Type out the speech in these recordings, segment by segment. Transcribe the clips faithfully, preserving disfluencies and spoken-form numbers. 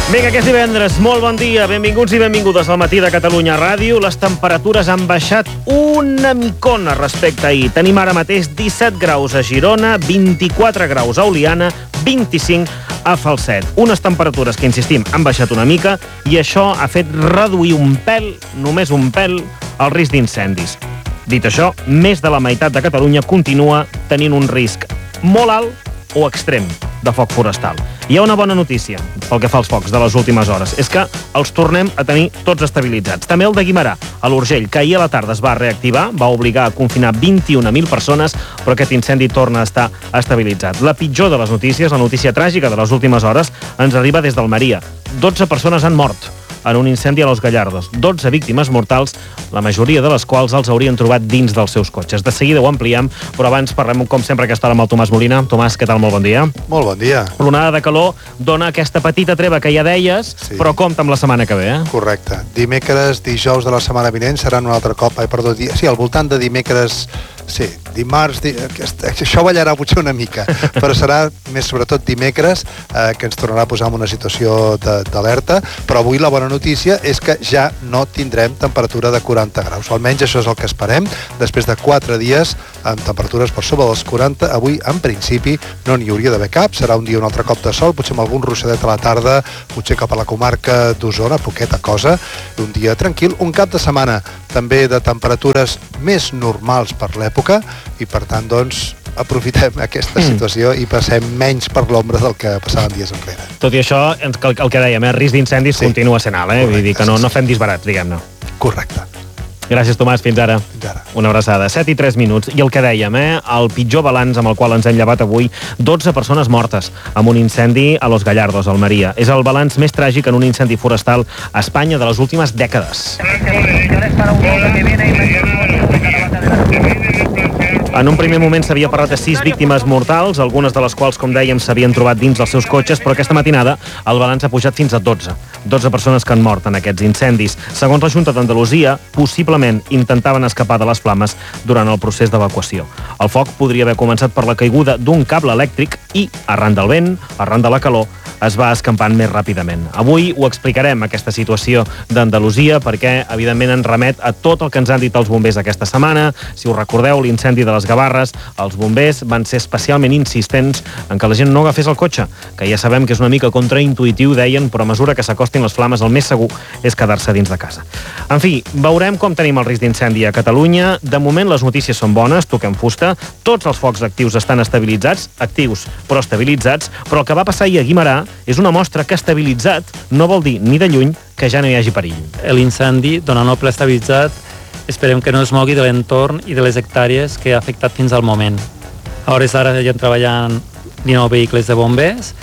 Vinga, que és divendres. Molt bon dia. Benvinguts i benvingudes al Matí de Catalunya Ràdio. Les temperatures han baixat una micona respecte a ahir. Tenim ara mateix disset graus a Girona, vint-i-quatre graus a Oliana, vint-i-cinc a Falset. Unes temperatures que, insistim, han baixat una mica i això ha fet reduir un pèl, només un pèl, el risc d'incendis. Dit això, més de la meitat de Catalunya continua tenint un risc molt alt o extrem de foc forestal. Hi ha una bona notícia pel que fa als focs de les últimes hores. És que els tornem a tenir tots estabilitzats. També el de Guimerà, a l'Urgell, que ahir a la tarda es va reactivar, va obligar a confinar vint-i-una mil persones, però aquest incendi torna a estar estabilitzat. La pitjor de les notícies, la notícia tràgica de les últimes hores, ens arriba des d'Almeria. dotze persones han mort en un incendi a Los Gallardos. dotze víctimes mortals, la majoria de les quals els haurien trobat dins dels seus cotxes. De seguida ho ampliem, però abans parlem, com sempre, aquesta hora amb el Tomàs Molina. Tomàs, què tal? Molt bon dia. Molt bon dia. L'onada de calor dona aquesta petita treva que ja deies, sí, però compta amb la setmana que ve, eh? Correcte. Dimecres, dijous de la setmana vinent seran un altre cop, ai, perdó, di... sí, al voltant de dimecres, sí, dimarts, di... això ballarà potser una mica, però serà més sobretot dimecres eh, que ens tornarà a posar en una situació d'alerta, però avui la bona notícia és que ja no tindrem temperatura de quaranta graus, o almenys això és el que esperem, després de quatre dies amb temperatures per sobre dels quaranta, avui en principi no n'hi hauria d'haver cap, serà un dia un altre cop de sol, potser amb algun russadet a la tarda, potser cap a la comarca d'Osona, poqueta cosa, un dia tranquil, un cap de setmana també de temperatures més normals per l'època i per tant doncs aprofitem aquesta situació i passem menys per l'ombra del que passaven dies enrere. Tot i això, el, el que dèiem, el risc d'incendis sí, continua sent alt, eh? Correcte, vull dir que no, no fem disbarats, diguem-ne. Correcte. Gràcies, Tomàs. Fins ara. Fins ara. Una abraçada. set i tres minuts. I el que dèiem, eh? El pitjor balanç amb el qual ens hem llevat avui, dotze persones mortes amb un incendi a Los Gallardos, a Almeria. És el balanç més tràgic en un incendi forestal a Espanya de les últimes dècades. En un primer moment s'havia parlat de sis víctimes mortals, algunes de les quals, com dèiem, s'havien trobat dins dels seus cotxes, però aquesta matinada el balanç ha pujat fins a dotze. dotze persones que han mort en aquests incendis. Segons la Junta d'Andalusia, possiblement intentaven escapar de les flames durant el procés d'evacuació. El foc podria haver començat per la caiguda d'un cable elèctric i, arran del vent, arran de la calor, es va escampant més ràpidament. Avui ho explicarem, aquesta situació d'Andalusia, perquè, evidentment, ens remet a tot el que ens han dit els bombers aquesta setmana. Si us recordeu, l'incendi de les Gavarres, els bombers van ser especialment insistents en que la gent no agafés el cotxe, que ja sabem que és una mica contraintuitiu, deien, però a mesura que s'acostin les flames, el més segur és quedar-se dins de casa. En fi, veurem com tenim el risc d'incendi a Catalunya. De moment les notícies són bones, toquem fusta, tots els focs actius estan estabilitzats, actius però estabilitzats, però el que va passar ahir a Guimerà és una mostra que estabilitzat no vol dir ni de lluny que ja no hi hagi perill. L'incendi, donant el ple estabilitzat, esperem que no es mogui de l'entorn i de les hectàrees que ha afectat fins al moment. A hores d'ara ja treballant dinou vehicles de bombers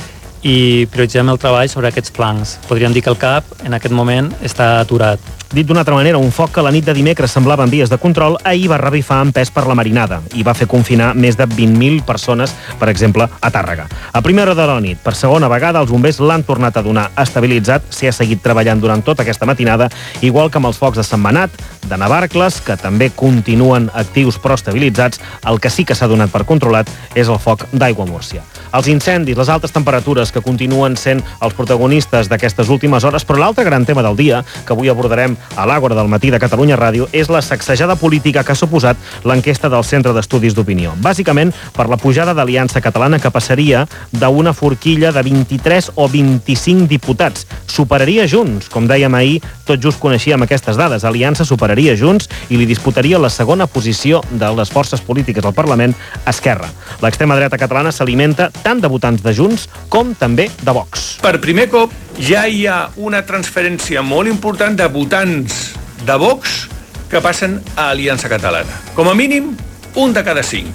i prioritzem el treball sobre aquests flancs. Podríem dir que el C A P en aquest moment està aturat. Dit d'una altra manera, un foc que la nit de dimecres semblava en vies de control, ahir va revifar en pes per la marinada i va fer confinar més de vint mil persones, per exemple, a Tàrrega. A primera hora de la nit, per segona vegada, els bombers l'han tornat a donar estabilitzat, s'hi ha seguit treballant durant tota aquesta matinada, igual que amb els focs de Sentmenat, de Navarcles, que també continuen actius però estabilitzats. El que sí que s'ha donat per controlat és el foc d'Aiguamúrcia. Els incendis, les altes temperatures que continuen sent els protagonistes d'aquestes últimes hores, però l'altre gran tema del dia, que avui abordarem a l'Àgora del Matí de Catalunya Ràdio, és la sacsejada política que ha suposat l'enquesta del Centre d'Estudis d'Opinió. Bàsicament, per la pujada d'Aliança Catalana, que passaria d'una forquilla de vint-i-tres o vint-i-cinc diputats. Superaria Junts, com dèiem ahir, tot just coneixíem aquestes dades. Aliança superaria Junts i li disputaria la segona posició de les forces polítiques al Parlament, Esquerra. L'extrema dreta catalana s'alimenta tant de votants de Junts com també de Vox. Per primer cop ja hi ha una transferència molt important de votants de Vox que passen a Aliança Catalana. Com a mínim, un de cada cinc.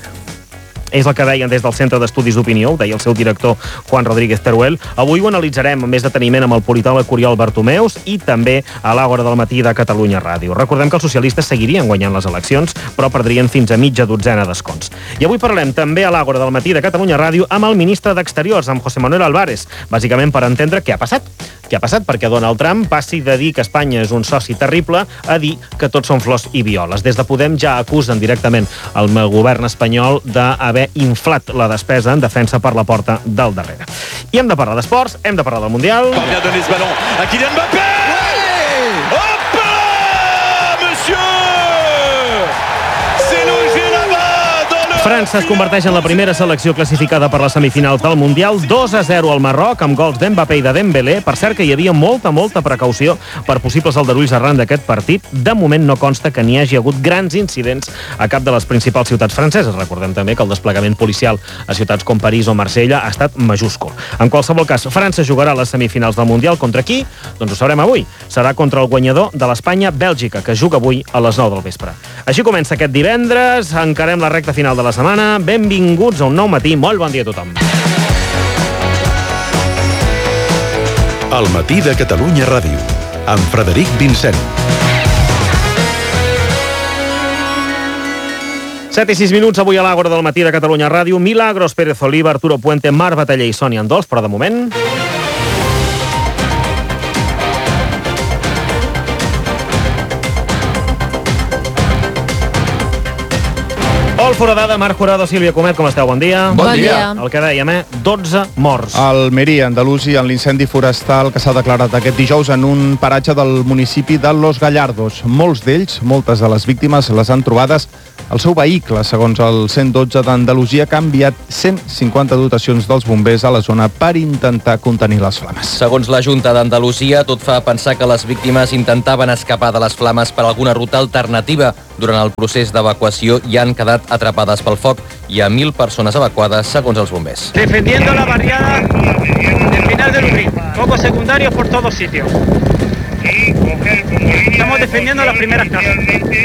És el que deien des del Centre d'Estudis d'Opinió, ho deia el seu director Juan Rodríguez Teruel. Avui ho analitzarem amb més deteniment amb el politòleg Oriol Bartomeus i també a l'Àgora del Matí de Catalunya Ràdio. Recordem que els socialistes seguirien guanyant les eleccions, però perdrien fins a mitja dotzena d'escons. I avui parlem també a l'Àgora del Matí de Catalunya Ràdio amb el ministre d'Exteriors, amb José Manuel Álvarez, bàsicament per entendre què ha passat. què ha passat perquè Donald Trump passi de dir que Espanya és un soci terrible a dir que tots són flors i violes. Des de Podem ja acusen directament el govern espanyol d'haver inflat la despesa en defensa per la porta del darrere. I hem de parlar d'esports, hem de parlar del Mundial. Parvient a donner ce ballon à Kylian Mbappé. Hop là, monsieur! C'est logé là-bas dans le... França es converteix en la primera selecció classificada per les semifinals del Mundial. dos a zero al Marroc, amb gols d'Mbappé i de Dembélé. Per cert que hi havia molta, molta precaució per possibles aldarulls arran d'aquest partit. De moment no consta que n'hi hagi hagut grans incidents a cap de les principals ciutats franceses. Recordem també que el desplegament policial a ciutats com París o Marsella ha estat majúscul. En qualsevol cas, França jugarà a les semifinals del Mundial contra qui? Doncs ho sabrem avui. Serà contra el guanyador de l'Espanya-Bèlgica, que juga avui a les nou del vespre. Així comença aquest divendres, encarem la recta final de la setmana. Benvinguts a un nou matí. Molt bon dia a tothom. El matí de Catalunya Ràdio, amb Frederic Vincent. set i sis minuts avui a l'Àgora del matí de Catalunya Ràdio. Milagros Pérez Oliva, Arturo Puente, Marc Bataller i Sònia Andols, però de moment... Pol Foradada, Marc Jurado, Sílvia Comet, com esteu? Bon dia. Bon dia. El que dèiem, eh? dotze morts. A Almeria, Andalusia, en l'incendi forestal que s'ha declarat aquest dijous en un paratge del municipi de Los Gallardos. Molts d'ells, moltes de les víctimes, les han trobades al seu vehicle, segons el cent dotze d'Andalusia, que ha enviat cent cinquanta dotacions dels bombers a la zona per intentar contenir les flames. Segons la Junta d'Andalusia, tot fa pensar que les víctimes intentaven escapar de les flames per alguna ruta alternativa. Durant el procés d'evacuació hi han quedat atrapades pel foc. Hi ha mil persones evacuades, segons els bombers. Defendiendo la barriada del final del Ubrín. Focos secundarios por todos sitios. Estamos defendiendo las primeras casas.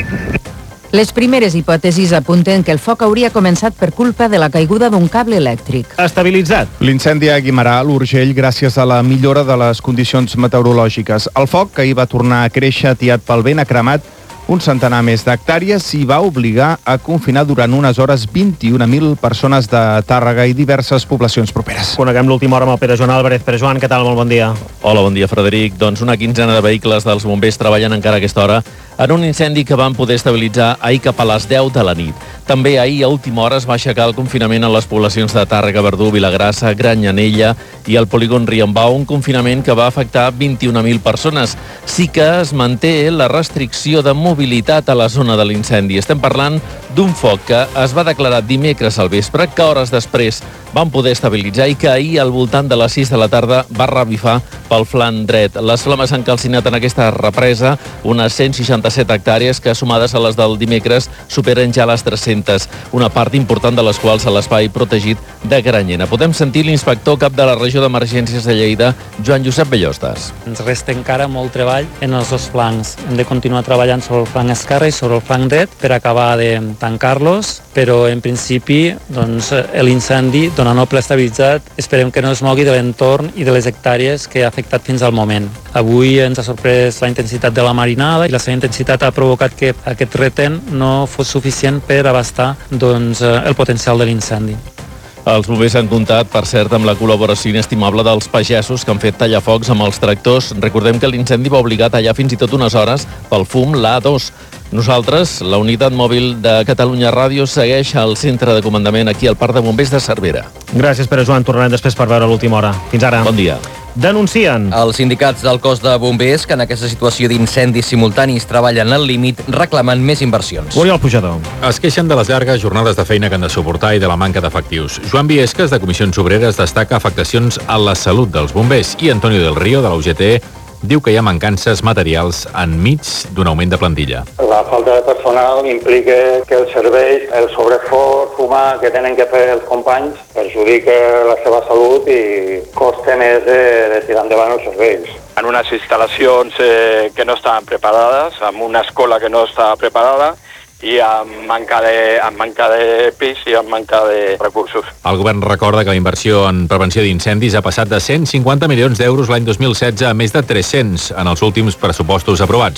Les primeres hipòtesis apunten que el foc hauria començat per culpa de la caiguda d'un cable elèctric. Estabilitzat. L'incendi a Guimarà, l'Urgell, gràcies a la millora de les condicions meteorològiques. El foc, que hi va tornar a créixer atiat pel vent, ha cremat un centenar més d'hectàrees i va obligar a confinar durant unes hores vint-i-una mil persones de Tàrrega i diverses poblacions properes. Coneguem l'última hora amb el Pere Joan Álvarez. Pere Joan, què tal? Molt bon dia. Hola, bon dia, Frederic. Doncs una quinzena de vehicles dels bombers treballen encara a aquesta hora en un incendi que van poder estabilitzar ahir cap a les deu de la nit. També ahir, a última hora, es va aixecar el confinament a les poblacions de Tàrrega, Verdú, Vilagrassa, Granyanella i el polígon Riambau, un confinament que va afectar vint-i-una mil persones. Sí que es manté la restricció de mobilitat a la zona de l'incendi. Estem parlant d'un foc que es va declarar dimecres al vespre, que hores després van poder estabilitzar i que ahir, al voltant de les sis de la tarda, va revifar pel flanc dret. Les flames han calcinat en aquesta represa unes cent seixanta-set hectàrees que, sumades a les del dimecres, superen ja les tres-centes, una part important de les quals a l'espai protegit de Granyena. Podem sentir l'inspector cap de la regió d'emergències de Lleida, Joan Josep Bellostes. Ens resta encara molt treball en els dos flancs. Hem de continuar treballant sobre el flanc esquerre i sobre el flanc dret per acabar de tancar-los, però en principi doncs, l'incendi dona no ple estabilitzat. Esperem que no es mogui de l'entorn i de les hectàrees que ha afectat fins al moment. Avui ens ha sorprès la intensitat de la marinada i la seva intensitat ha provocat que aquest retén no fos suficient per abastar doncs, el potencial de l'incendi. Els bombers han comptat, per cert, amb la col·laboració inestimable dels pagesos que han fet tallafocs amb els tractors. Recordem que l'incendi va obligar a tallar fins i tot unes hores pel fum l'A dos. Nosaltres, la unitat mòbil de Catalunya Ràdio, segueix al centre de comandament aquí al Parc de Bombers de Cervera. Gràcies, Pere Joan. Tornarem després per veure l'última hora. Fins ara. Bon dia. Denuncien. Els sindicats del cos de bombers, que en aquesta situació d'incendis simultanis treballen al límit, reclamen més inversions. Oriol Pujador. Es queixen de les llargues jornades de feina que han de suportar i de la manca d'efectius. Joan Viesques, de Comissions Obreres, destaca afectacions a la salut dels bombers i Antonio del Río, de la U G T, diu que hi ha mancances materials enmig d'un augment de plantilla. La falta de personal implica que el servei, el sobreesforç humà que tenen que fer els companys, perjudica la seva salut i costa més de, de tirar endavant els serveis. En unes instal·lacions eh, que no estaven preparades, amb una escola que no estava preparada, i amb manca de, amb manca de pis i amb manca de recursos. El govern recorda que la inversió en prevenció d'incendis ha passat de cent cinquanta milions d'euros l'any dos mil setze a més de tres-cents en els últims pressupostos aprovats.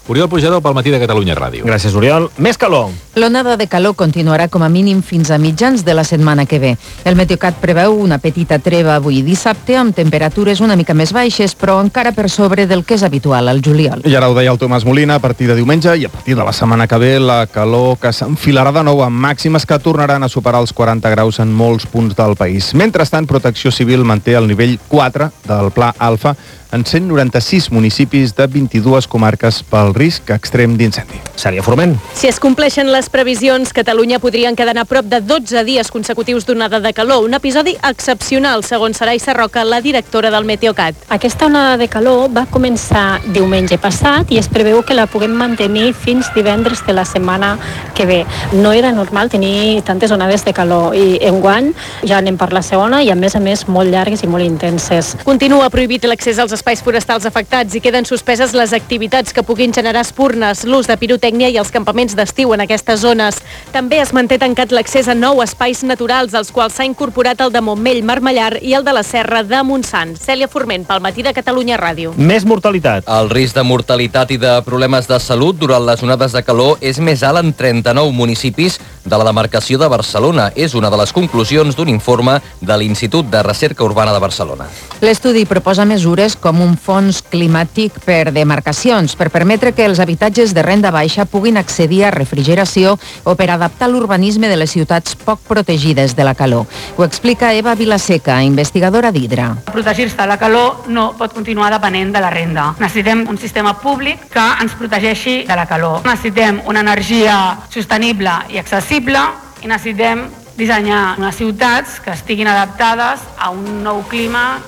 Oriol Pujador pel Matí de Catalunya Ràdio. Gràcies, Oriol. Més calor. L'onada de calor continuarà com a mínim fins a mitjans de la setmana que ve. El Meteocat preveu una petita treva avui dissabte amb temperatures una mica més baixes, però encara per sobre del que és habitual al juliol. I ara ho deia el Tomàs Molina, a partir de diumenge i a partir de la setmana que ve, la calor que s'enfilarà de nou amb màximes que tornaran a superar els quaranta graus en molts punts del país. Mentrestant, Protecció Civil manté el nivell quatre del Pla Alfa en cent noranta-sis municipis de vint-i-dues comarques pel risc extrem d'incendi. Sària Forment. Si es compleixen les previsions, Catalunya podria encadenar a prop de dotze dies consecutius d'onada de calor, un episodi excepcional, segons Sarai Sarroca, la directora del Meteocat. Aquesta onada de calor va començar diumenge passat i es preveu que la puguem mantenir fins divendres de la setmana que ve. No era normal tenir tantes onades de calor i enguany ja anem per la segona i a més a més molt llargues i molt intenses. Continua prohibit l'accés als espais forestals afectats i queden suspeses les activitats que puguin generar espurnes, l'ús de pirotècnia i els campaments d'estiu en aquestes zones. També es manté tancat l'accés a nou espais naturals, als quals s'ha incorporat el de Montmell, Marmellar i el de la Serra de Montsant. Cèlia Forment, pel Matí de Catalunya Ràdio. Més mortalitat. El risc de mortalitat i de problemes de salut durant les onades de calor és més alt en trenta-nou municipis de la demarcació de Barcelona. És una de les conclusions d'un informe de l'Institut de Recerca Urbana de Barcelona. L'estudi proposa mesures com un fons climàtic per demarcacions, per permetre que els habitatges de renda baixa puguin accedir a refrigeració o per adaptar l'urbanisme de les ciutats poc protegides de la calor. Ho explica Eva Vilaseca, investigadora d'Hidra. Protegir-se de la calor no pot continuar depenent de la renda. Necessitem un sistema públic que ens protegeixi de la calor. Necessitem una energia sostenible i accessible i necessitem dissenyar unes ciutats que estiguin adaptades a un nou clima.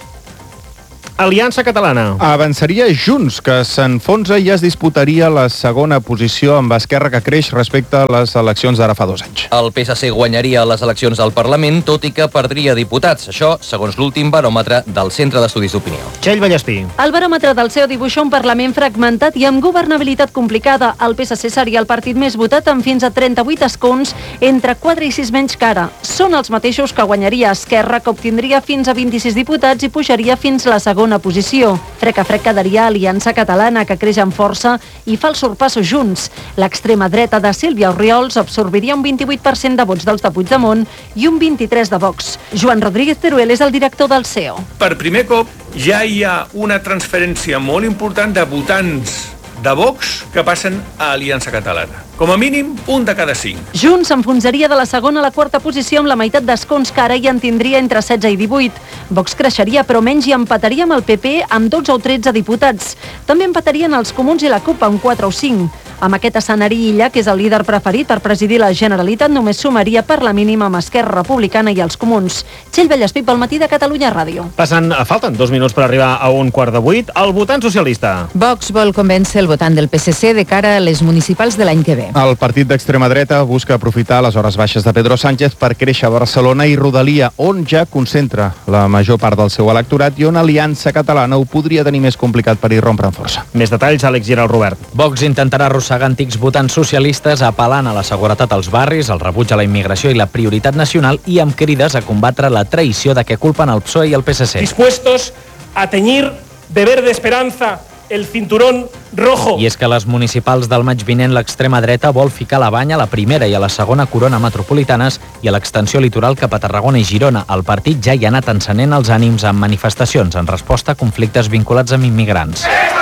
Aliança Catalana. Avançaria Junts, que s'enfonsa i es disputaria la segona posició amb Esquerra, que creix respecte a les eleccions d'ara fa dos anys. El P S C guanyaria les eleccions al Parlament, tot i que perdria diputats. Això, segons l'últim baròmetre del Centre d'Estudis d'Opinió. Txell Vallespí. El baròmetre del C E O dibuixa un Parlament fragmentat i amb governabilitat complicada. El P S C seria el partit més votat amb fins a trenta-vuit escons, entre quatre i sis menys que ara. Són els mateixos que guanyaria Esquerra, que obtindria fins a vint-i-sis diputats i pujaria fins a la segona posició. Frec a frec quedaria Aliança Catalana, que creix amb força i fa el sorpasso Junts. L'extrema dreta de Sílvia Orriols absorbiria un vint-i-vuit per cent de vots dels de Puigdemont i un vint-i-tres de Vox. Joan Rodríguez Teruel és el director del C E O. Per primer cop ja hi ha una transferència molt important de votants de Vox que passen a Aliança Catalana. Com a mínim, un de cada cinc. Junts s'enfonsaria de la segona a la quarta posició amb la meitat d'escons que ara hi en tindria entre setze i divuit. Vox creixeria, però menys, i empataria amb el P P amb dotze o tretze diputats. També empatarien els Comuns i la CUP amb quatre o cinc. Amb aquest escenari, Illa, que és el líder preferit per presidir la Generalitat, només sumaria per la mínima amb Esquerra Republicana i els Comuns. Txell Vallespí, pel Matí de Catalunya Ràdio. Passen, falten dos minuts per arribar a un quart de vuit. El votant socialista. Vox vol convèncer el votant del P S C de cara a les municipals de l'any que ve. El partit d'extrema dreta busca aprofitar les hores baixes de Pedro Sánchez per créixer a Barcelona i Rodalia, on ja concentra la major part del seu electorat i on Aliança Catalana ho podria tenir més complicat per irrompre en força. Més detalls, Àlex Giral, Robert. Vox intentarà arrossegar antics votants socialistes apel·lant a la seguretat als barris, el rebuig a la immigració i la prioritat nacional, i amb crides a combatre la traïció de què culpen el P S O E i el P S C. Dispuestos a teñir de verde esperanza el cinturón rojo. I és que a les municipals del maig vinent l'extrema dreta vol ficar la banya a la primera i a la segona corona metropolitanes i a l'extensió litoral cap a Tarragona i Girona. El partit ja hi ha anat encenent els ànims amb manifestacions en resposta a conflictes vinculats amb immigrants.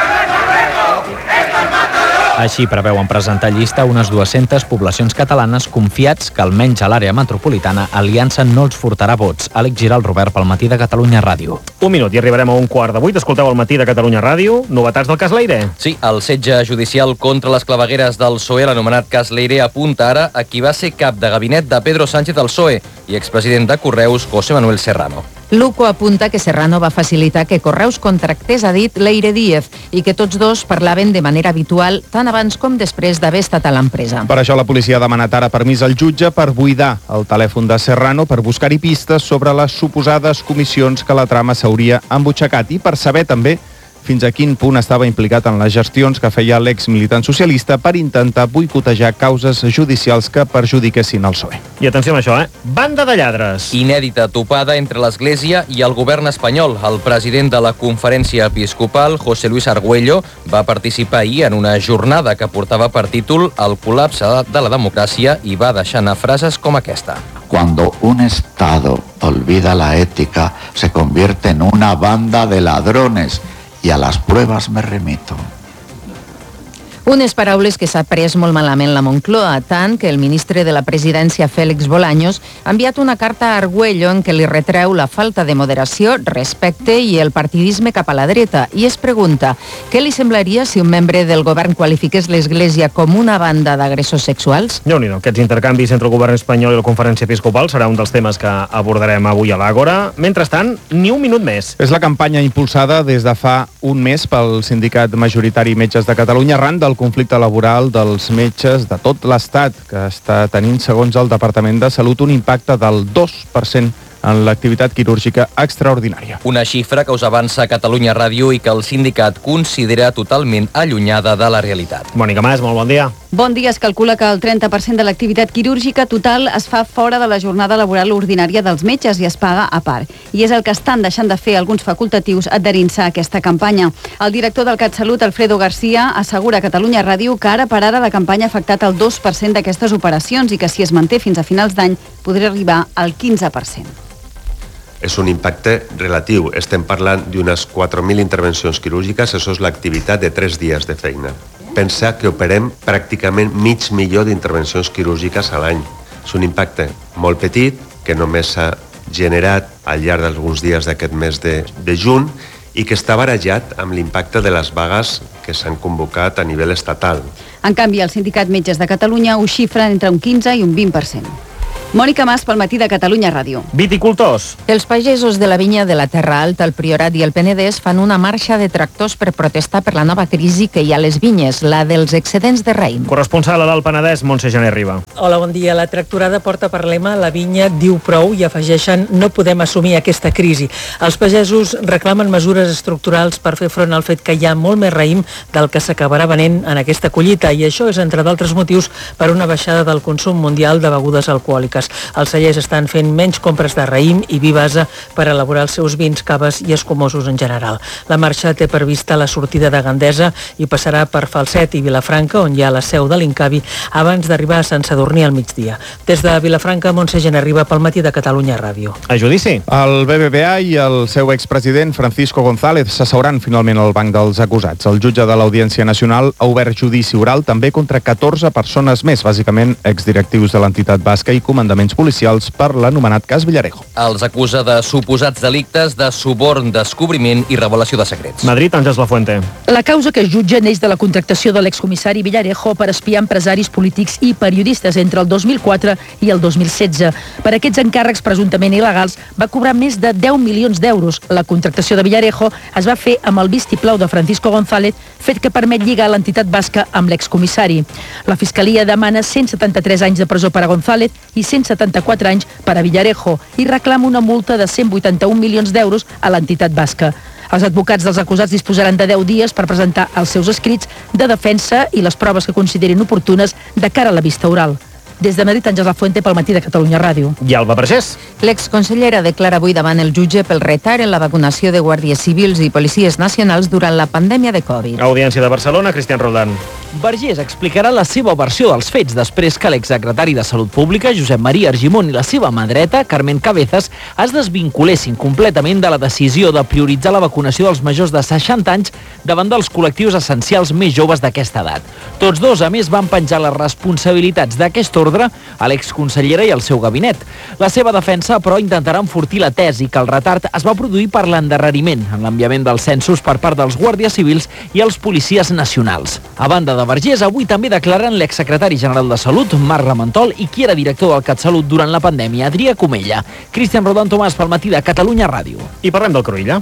Així preveuen presentar llista unes dues-centes poblacions catalanes confiats que almenys a l'àrea metropolitana Aliança no els furtarà vots. Àlex Giral, Robert, pel Matí de Catalunya Ràdio. Un minut i arribarem a un quart de vuit. Escolteu el Matí de Catalunya Ràdio. Novetats del cas Leire. Sí, el setge judicial contra les clavegueres del P S O E, l'anomenat cas Leire, apunta ara a qui va ser cap de gabinet de Pedro Sánchez al P S O E i expresident de Correus, José Manuel Serrano. L'U C O apunta que Serrano va facilitar que Correus contractés a dit Leire Díez i que tots dos parlaven de manera habitual tant abans com després d'haver estat a l'empresa. Per això la policia ha demanat ara permís al jutge per buidar el telèfon de Serrano per buscar-hi pistes sobre les suposades comissions que la trama s'hauria embutxacat i per saber també fins a quin punt estava implicat en les gestions que feia l'ex-militant socialista per intentar boicotejar causes judicials que perjudiquessin el P S O E. I atenció amb això, eh? Banda de lladres. Inèdita topada entre l'Església i el govern espanyol. El president de la Conferència Episcopal, José Luis Argüello, va participar ahir en una jornada que portava per títol El col·lapse de la democràcia i va deixar anar frases com aquesta. Cuando un Estado olvida la ética, se convierte en una banda de ladrones y a las pruebas me remito. Unes paraules que s'ha pres molt malament la Moncloa, tant que el ministre de la Presidència, Félix Bolaños, ha enviat una carta a Argüello en què li retreu la falta de moderació, respecte i el partidisme cap a la dreta, i es pregunta què li semblaria si un membre del govern qualifiqués l'Església com una banda d'agressors sexuals? Déu-n'hi-do, aquests intercanvis entre el govern espanyol i la Conferència Episcopal serà un dels temes que abordarem avui a l'Àgora. Mentrestant, ni un minut més. És la campanya impulsada des de fa un mes pel sindicat majoritari Metges de Catalunya arran del conflicte laboral dels metges de tot l'Estat, que està tenint, segons el Departament de Salut, un impacte del dos per cent en l'activitat quirúrgica extraordinària. Una xifra que us avança Catalunya Ràdio i que el sindicat considera totalment allunyada de la realitat. Mònica Mas, molt bon dia. Bon dia. Es calcula que el trenta per cent de l'activitat quirúrgica total es fa fora de la jornada laboral ordinària dels metges i es paga a part. I és el que estan deixant de fer alguns facultatius adherint-se a aquesta campanya. El director del CatSalut, Alfredo García, assegura a Catalunya Ràdio que ara per ara la campanya ha afectat el dos per cent d'aquestes operacions i que si es manté fins a finals d'any podria arribar al quinze per cent. És un impacte relatiu. Estem parlant d'unes quatre mil intervencions quirúrgiques, això és l'activitat de tres dies de feina. Pensa que operem pràcticament mig milió d'intervencions quirúrgiques a l'any. És un impacte molt petit, que només s'ha generat al llarg d'alguns dies d'aquest mes de, de juny i que està barejat amb l'impacte de les vagues que s'han convocat a nivell estatal. En canvi, el Sindicat Metges de Catalunya ho xifra entre un quinze i un vint per cent. Mònica Mas pel matí de Catalunya Ràdio. Viticultors. Els pagesos de la vinya de la Terra Alta, el Priorat i el Penedès fan una marxa de tractors per protestar per la nova crisi que hi ha a les vinyes, la dels excedents de raïm. Corresponsal a l'Alt Penedès, Montse Gené Riba. Hola, bon dia. La tractorada porta per lema la vinya diu prou i afegeixen no podem assumir aquesta crisi. Els pagesos reclamen mesures estructurals per fer front al fet que hi ha molt més raïm del que s'acabarà venent en aquesta collita i això és, entre d'altres motius, per una baixada del consum mundial de begudes alcohòliques. Els cellers estan fent menys compres de raïm i vi base per elaborar els seus vins, caves i escumosos en general. La marxa té prevista la sortida de Gandesa i passarà per Falset i Vilafranca, on hi ha la seu de l'Incavi, abans d'arribar a Sant Sadurní al migdia. Des de Vilafranca, Montse Gené Riba pel matí de Catalunya Ràdio. A judici. El B B V A i el seu expresident Francisco González s'asseuran finalment al banc dels acusats. El jutge de l'Audiència Nacional ha obert judici oral també contra catorze persones més, bàsicament exdirectius de l'entitat basca i comandaments policials per l'anomenat cas Villarejo. Els acusa de suposats delictes de suborn, descobriment i revelació de secrets. Madrid, Àngels Lafuente. La causa que es jutja neix de la contractació de l'excomissari Villarejo per espiar empresaris polítics i periodistes entre el dos mil quatre i el dos mil setze. Per aquests encàrrecs presumptament il·legals va cobrar més de deu milions d'euros. La contractació de Villarejo es va fer amb el vistiplau de Francisco González, fet que permet lligar l'entitat basca amb l'excomissari. La Fiscalia demana cent setanta-tres anys de presó per a González i cent setanta-quatre anys per a Villarejo i reclama una multa de cent vuitanta-un milions d'euros a l'entitat basca. Els advocats dels acusats disposaran de deu dies per presentar els seus escrits de defensa i les proves que considerin oportunes de cara a la vista oral. Des de Madrid, Àngels Lafuente pel matí de Catalunya Ràdio. I Alba Vergés. L'exconsellera declara avui davant el jutge pel retard en la vacunació de guàrdies civils i policies nacionals durant la pandèmia de Covid. Audiència de Barcelona, Cristian Roldán. Vergés explicarà la seva versió dels fets després que l'exsecretari de Salut Pública, Josep Maria Argimon, i la seva mà dreta, Carmen Cabezas, es desvinculessin completament de la decisió de prioritzar la vacunació dels majors de seixanta anys davant dels col·lectius essencials més joves d'aquesta edat. Tots dos, a més, van penjar les responsabilitats d'aquest ordre a l'exconsellera i al seu gabinet. La seva defensa, però, intentarà enfortir la tesi que el retard es va produir per l'endarreriment en l'enviament dels censos per part dels guàrdies civils i els policies nacionals. A banda de Vergés, avui també declaren l'exsecretari general de Salut, Marc Ramentol, i qui era director del CatSalut durant la pandèmia, Adrià Comella. Cristian Rodon Tomàs pel matí de Catalunya Ràdio. I parlem del Cruïlla.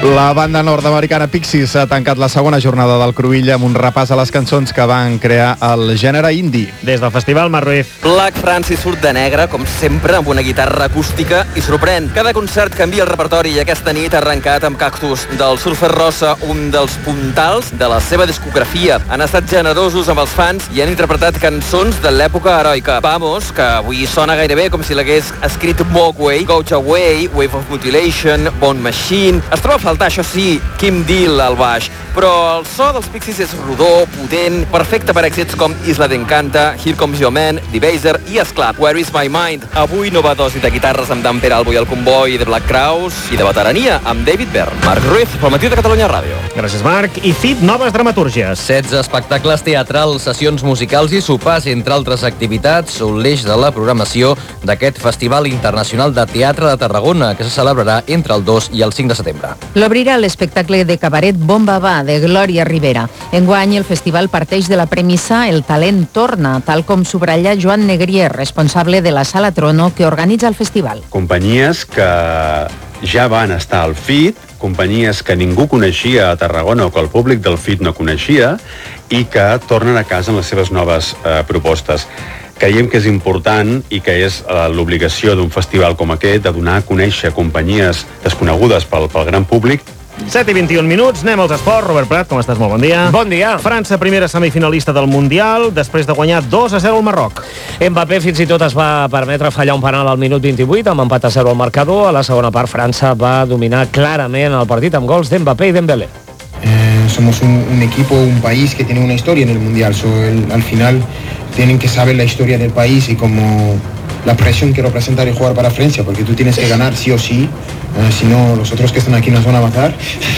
La banda nord-americana Pixies ha tancat la segona jornada del Cruïlla amb un repàs a les cançons que van crear el gènere indie. Des del festival, Marc Ruiz. Black Francis surt de negre, com sempre, amb una guitarra acústica i sorprèn. Cada concert canvia el repertori i aquesta nit ha arrencat amb Cactus. Del Surfer Rosa, un dels puntals de la seva discografia. Han estat generosos amb els fans i han interpretat cançons de l'època heroica. Vamos, que avui sona gairebé com si l'hagués escrit Mogwai, Gouge Away, Wave of Mutilation, Bone Machine. Es troba a faltar, això sí, Kim Deal al baix, però el so dels Pixies és rodó, potent, perfecte per èxits com Isla d'Encanta, Here Comes Your Man, Debaser i, esclar, Where Is My Mind. Avui nova dosi de guitarres amb Dan Peralbo i el Comboi de Black Crowes i de veterania amb David Byrne. Marc Ruiz, pel matí de Catalunya Ràdio. Gràcies, Marc. I F I T, noves dramatúrgies. setze espectacles teatrals, sessions musicals i sopars, entre altres activitats, són l'eix de la programació d'aquest Festival Internacional de Teatre de Tarragona, que se celebrarà entre el dos i el cinc de setembre. L'obrirà l'espectacle de cabaret Bomba Va, de Glòria Rivera. Enguany, el festival parteix de la premissa El talent torna, tal com subratlla Joan Negrier, responsable de la Sala Trono, que organitza el festival. Companyies que ja van estar al F I T, companyies que ningú coneixia a Tarragona o que el públic del F I T no coneixia i que tornen a casa amb les seves noves eh, propostes. Creiem que és important i que és eh, l'obligació d'un festival com aquest de donar a conèixer companyies desconegudes pel, pel gran públic. set i vint-i-un minuts, anem als esports. Robert Prat, com estàs? Molt bon dia. Bon dia. França, primera semifinalista del Mundial, després de guanyar dos a zero al Marroc. Mbappé fins i tot es va permetre fallar un penal al minut vint-i-vuit, amb empat a zero al marcador. A la segona part, França va dominar clarament el partit amb gols d'Mbappé i Dembélé. Eh, somos un, un equipo, un país que tiene una historia en el Mundial. So, el, al final tienen que saber la historia del país y como la presión que representa el jugar para Francia, porque tú tienes que ganar sí o sí, eh, si no los otros que están aquí nos van a matar.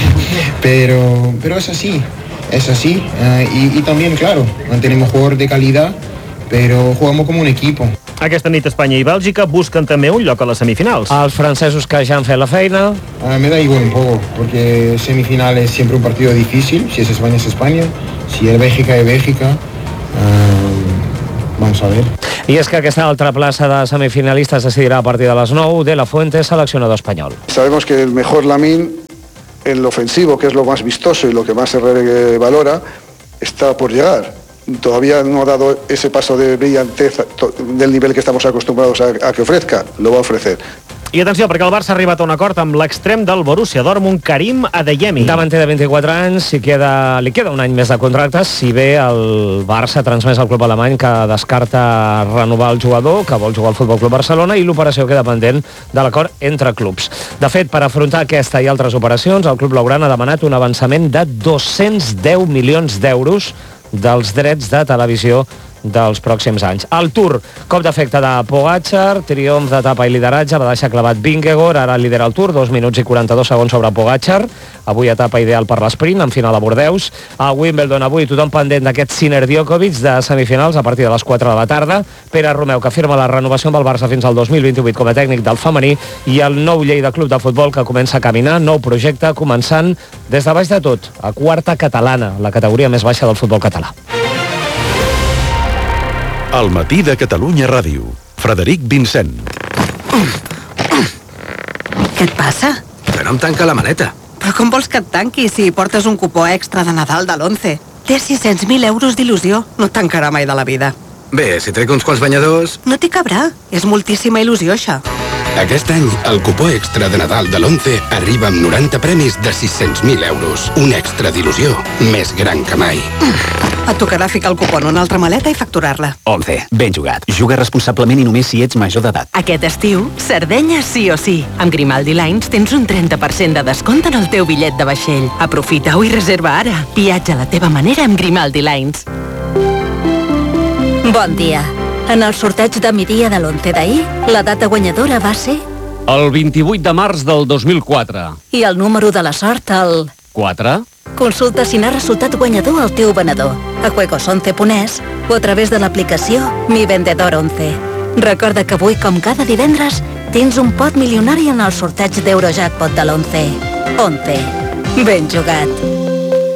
pero, pero es así, es así. Eh, y, y también, claro, tenemos jugadores de calidad, pero jugamos como un equipo. Aquesta nit Espanya i Bèlgica busquen també un lloc a les semifinals. Els francesos que ja han fet la feina. Uh, me da igual un poco, porque semifinal es siempre un partido difícil. Si es España, es España. Si es Bélgica, es Bélgica. Uh, vamos a ver. I és que aquesta altra plaça de semifinalistes decidirà a partir de les nou. De la Fuente, seleccionador espanyol. Sabemos que el mejor Lamine en lo ofensivo, que es lo más vistoso y lo que más se valora, está por llegar. Todavía no ha dado ese paso de brillantez del nivel que estamos acostumbrados a, a que ofrezca. Lo va a ofrecer. I atenció, perquè el Barça ha arribat a un acord amb l'extrem del Borussia Dortmund, Karim Adeyemi. Davanter de vint-i-quatre anys, si queda, li queda un any més de contracte, si bé el Barça ha transmès al club alemany que descarta renovar el jugador, que vol jugar al Futbol Club Barcelona, i l'operació queda pendent de l'acord entre clubs. De fet, per afrontar aquesta i altres operacions, el club blaugrana ha demanat un avançament de dos-cents deu milions d'euros dels drets de televisió dels pròxims anys. El Tour, cop d'efecte de Pogačar, triomf d'etapa i lideratge, va deixar clavat Vingegaard, ara lidera el Tour, dos minuts i quaranta-dos segons sobre Pogačar, avui etapa ideal per l'esprint, en final a Bordeus. A Wimbledon avui tothom pendent d'aquest Sinner Djokovic de semifinals a partir de les quatre de la tarda. Pere Romeu, que firma la renovació amb el Barça fins al dos mil vint-i-vuit com a tècnic del femení, i el nou Lleida Club de Futbol que comença a caminar, nou projecte, començant des de baix de tot, a quarta catalana, la categoria més baixa del futbol català. El matí de Catalunya Ràdio. Frederic Vincent. Què et passa? Que no em tanca la maleta. Però com vols que et tanqui si portes un cupó extra de Nadal de l'onze? Té sis-cents mil euros d'il·lusió. No et tancarà mai de la vida. Bé, si trec uns quants banyadors... No t'hi cabrà. És moltíssima il·lusió, això. Aquest any, el cupó extra de Nadal de l'onze arriba amb noranta premis de sis-cents mil euros. Un extra d'il·lusió més gran que mai. Et tocarà ficar el cupó en una altra maleta i facturar-la. onze. Ben jugat. Juga responsablement i només si ets major d'edat. Aquest estiu, Sardenya sí o sí. Amb Grimaldi Lines tens un trenta per cent de descompte en el teu bitllet de vaixell. Aprofita-ho i reserva ara. Viatja a la teva manera amb Grimaldi Lines. Bon dia. En el sorteig de migdia de l'onze d'ahir, la data guanyadora va ser... El vint-i-vuit de març del dos mil quatre. I el número de la sort, el... quatre. Consulta si n'ha resultat guanyador el teu venedor a juegos once punt es o a través de l'aplicació Mi Vendedor onze. Recorda que avui, com cada divendres, tens un pot milionari en el sorteig d'Eurojackpot de l'onze. onze. Ben jugat.